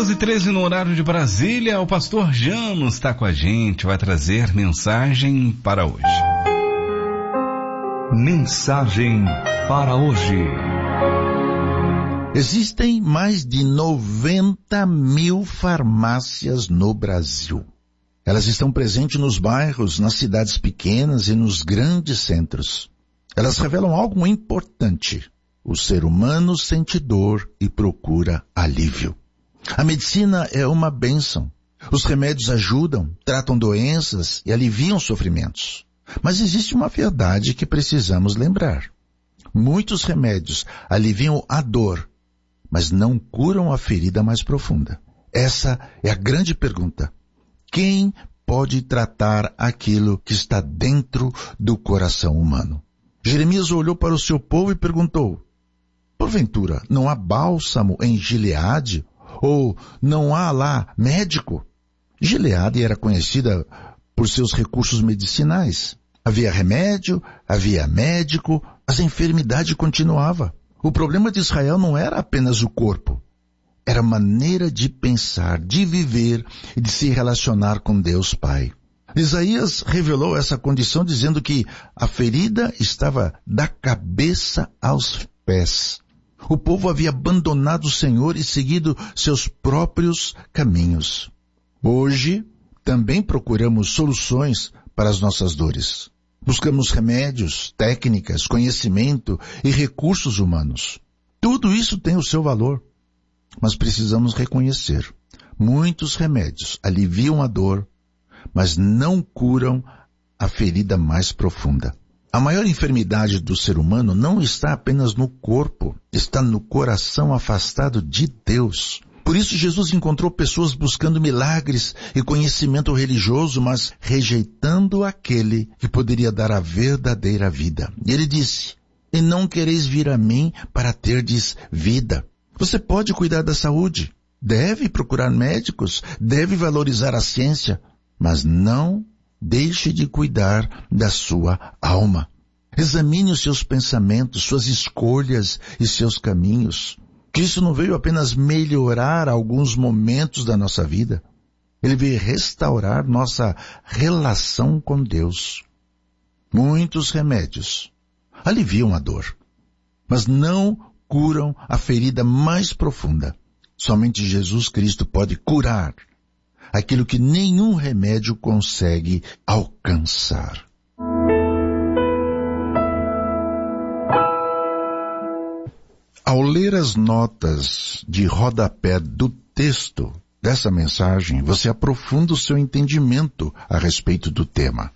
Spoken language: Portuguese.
12h13 no horário de Brasília, o pastor Janos está com a gente, vai trazer mensagem para hoje. Mensagem para hoje. Existem mais de 90 mil farmácias no Brasil. Elas estão presentes nos bairros, nas cidades pequenas e nos grandes centros. Elas revelam algo importante. O ser humano sente dor e procura alívio. A medicina é uma bênção. Os remédios ajudam, tratam doenças e aliviam sofrimentos. Mas existe uma verdade que precisamos lembrar. Muitos remédios aliviam a dor, mas não curam a ferida mais profunda. Essa é a grande pergunta. Quem pode tratar aquilo que está dentro do coração humano? Jeremias olhou para o seu povo e perguntou: porventura, não há bálsamo em Gileade? Ou não há lá médico? Gileade era conhecida por seus recursos medicinais. Havia remédio, havia médico, mas a enfermidade continuava. O problema de Israel não era apenas o corpo. Era a maneira de pensar, de viver e de se relacionar com Deus Pai. Isaías revelou essa condição dizendo que a ferida estava da cabeça aos pés. O povo havia abandonado o Senhor e seguido seus próprios caminhos. Hoje, também procuramos soluções para as nossas dores. Buscamos remédios, técnicas, conhecimento e recursos humanos. Tudo isso tem o seu valor, mas precisamos reconhecer. Muitos remédios aliviam a dor, mas não curam a ferida mais profunda. A maior enfermidade do ser humano não está apenas no corpo, está no coração afastado de Deus. Por isso Jesus encontrou pessoas buscando milagres e conhecimento religioso, mas rejeitando aquele que poderia dar a verdadeira vida. E ele disse: e não quereis vir a mim para terdes vida. Você pode cuidar da saúde, deve procurar médicos, deve valorizar a ciência, mas não deixe de cuidar da sua alma. Examine os seus pensamentos, suas escolhas e seus caminhos. Cristo não veio apenas melhorar alguns momentos da nossa vida. Ele veio restaurar nossa relação com Deus. Muitos remédios aliviam a dor, mas não curam a ferida mais profunda. Somente Jesus Cristo pode curar aquilo que nenhum remédio consegue alcançar. Ao ler as notas de rodapé do texto dessa mensagem, você aprofunda o seu entendimento a respeito do tema.